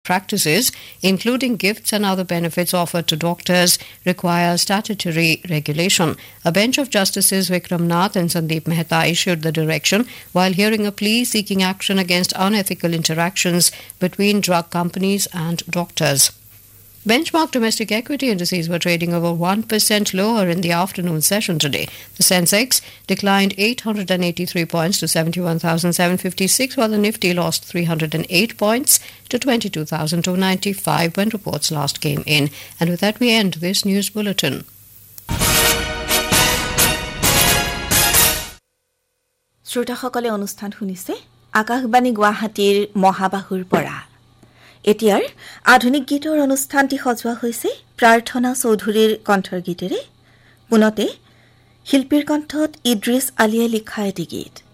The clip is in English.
practices, including gifts and other benefits offered to doctors, require statutory regulation. A bench of Justices Vikram Nath and Sandeep Mehta issued the direction while hearing a plea seeking action against unethical interactions between drug companies and doctors. Benchmark domestic equity indices were trading over 1% lower in the afternoon session today. The Sensex declined 883 points to 71,756, while the Nifty lost 308 points to 22,295 when reports last came in. And with that, we end this news bulletin. শ্ৰোতাসকলে অনুষ্ঠান শুনিছে আকাশবাণী গুৱাহাটীৰ মহাবাহুৰ পৰা এতিয়াৰ আধুনিক গীতৰ অনুষ্ঠানটি সজোৱা হৈছে প্ৰাৰ্থনা চৌধুৰীৰ কণ্ঠৰ গীতেৰে পুনতে শিল্পীৰ কণ্ঠত ইদ্ৰিছ আলীয়ে লিখা এটি গীত